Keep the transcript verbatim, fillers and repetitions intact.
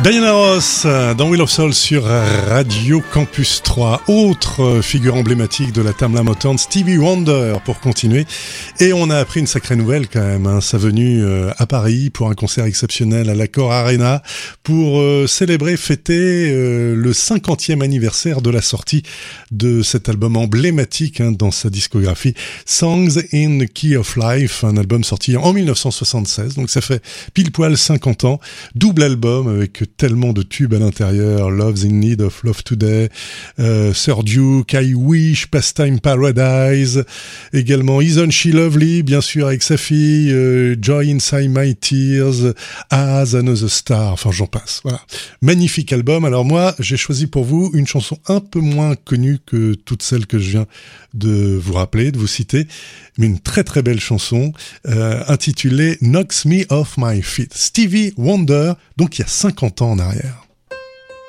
Diana Ross dans Wheel of Soul sur Radio Campus trois. Autre figure emblématique de la Tamla Motown, Stevie Wonder, pour continuer. Et on a appris une sacrée nouvelle quand même, hein, sa venue euh, à Paris pour un concert exceptionnel à l'Accor Arena pour euh, célébrer, fêter euh, le cinquantième anniversaire de la sortie de cet album emblématique hein, dans sa discographie, Songs in the Key of Life, un album sorti en dix-neuf cent soixante-seize, donc ça fait pile poil cinquante ans, double album avec tellement de tubes à l'intérieur, Love's in Need of Love Today, euh, Sir Duke, I Wish, Pastime Paradise, également Isn't She Lovely, bien sûr avec sa fille, euh, Joy Inside My Tears, As Another Star, enfin j'en passe, voilà. Magnifique album. Alors moi, j'ai choisi pour vous une chanson un peu moins connue que toutes celles que je viens de vous rappeler, de vous citer, mais une très très belle chanson euh, intitulée Knocks Me Off My Feet. Stevie Wonder, donc il y a cinquante ans en arrière.